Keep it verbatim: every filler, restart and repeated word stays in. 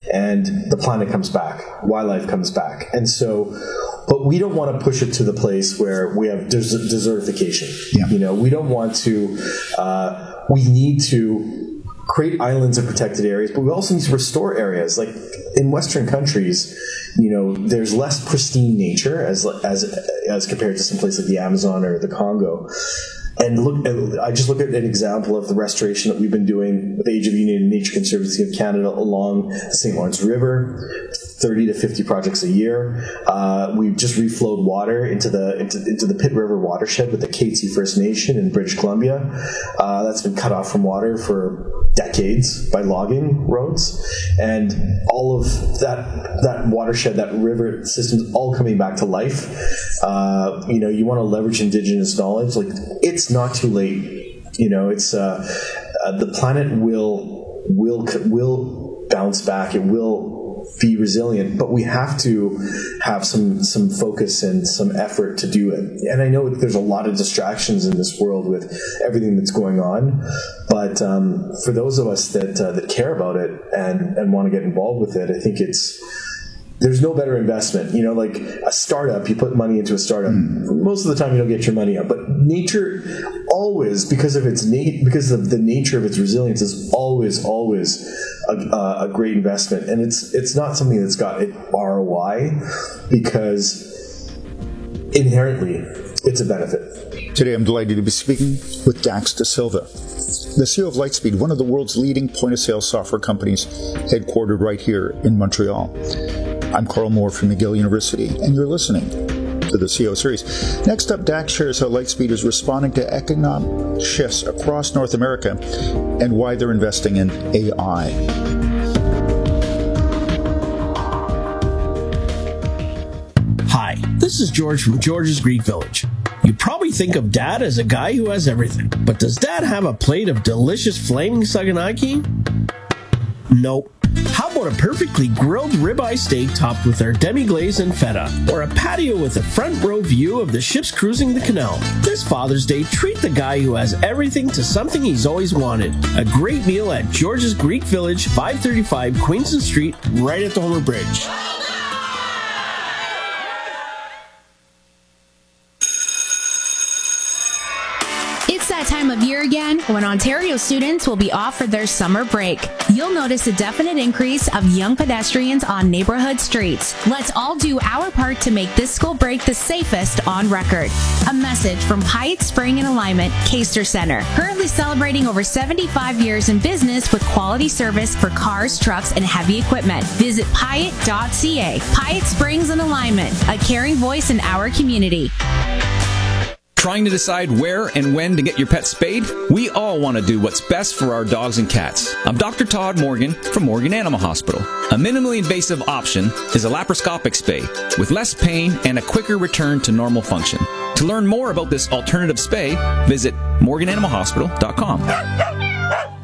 and the planet comes back, wildlife comes back. And so, but we don't want to push it to the place where we have des- desertification. Yeah. You know, we don't want to, uh, we need to create islands of protected areas, but we also need to restore areas. Like in Western countries, you know, there's less pristine nature as as as compared to some place like the Amazon or the Congo. And look, I just look at an example of the restoration that we've been doing with Age of Union and Nature Conservancy of Canada along the Saint Lawrence River, thirty to fifty projects a year. Uh, we've just reflowed water into the into, into the Pitt River watershed with the Katzie First Nation in British Columbia. Uh, that's been cut off from water for decades by logging roads, and all of that that watershed, that river system, is all coming back to life. Uh, you know, you want to leverage Indigenous knowledge. Like, it's not too late. You know, it's uh, uh, the planet will will will bounce back. It will be resilient, but we have to have some some focus and some effort to do it. And I know there's a lot of distractions in this world with everything that's going on, but um, for those of us that uh, that care about it and and want to get involved with it, I think it's there's no better investment. You know, like a startup, you put money into a startup. Mm. Most of the time, you don't get your money out. But nature, always, because of its na- because of the nature of its resilience, is always, always a, a great investment. And it's it's not something that's got an R O I, because inherently, it's a benefit. Today, I'm delighted to be speaking with Dax Da Silva, the C E O of Lightspeed, one of the world's leading point-of-sale software companies, headquartered right here in Montreal. I'm Carl Moore from McGill University, and you're listening to the C E O Series. Next up, Dax shares how Lightspeed is responding to economic shifts across North America and why they're investing in A I. Hi, this is George from George's Greek Village. You probably think of Dad as a guy who has everything, but does Dad have a plate of delicious flaming saganaki? Nope. How about a perfectly grilled ribeye steak topped with our demi-glaze and feta? Or a patio with a front row view of the ships cruising the canal? This Father's Day, treat the guy who has everything to something he's always wanted. A great meal at George's Greek Village, five thirty-five Queenston Street, right at the Homer Bridge. It's that time of year again when Ontario students will be off for their summer break. You'll notice a definite increase of young pedestrians on neighborhood streets. Let's all do our part to make this school break the safest on record. A message from Pyatt Spring and Alignment, Caster Center. Currently celebrating over seventy-five years in business with quality service for cars, trucks, and heavy equipment. Visit Pyatt dot C A. Pyatt Springs and Alignment, a caring voice in our community. Trying to decide where and when to get your pet spayed? We all want to do what's best for our dogs and cats. I'm Doctor Todd Morgan from Morgan Animal Hospital. A minimally invasive option is a laparoscopic spay with less pain and a quicker return to normal function. To learn more about this alternative spay, visit morgan animal hospital dot com.